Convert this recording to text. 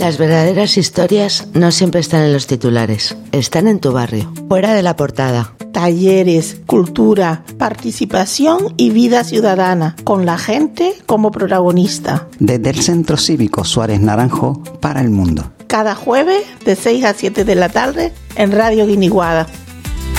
Las verdaderas historias no siempre están en los titulares, están en tu barrio, fuera de la portada. Talleres, cultura, participación y vida ciudadana, con la gente como protagonista. Desde el Centro Cívico Suárez Naranjo para el mundo. Cada jueves de 6 a 7 de la tarde en Radio Guiniguada.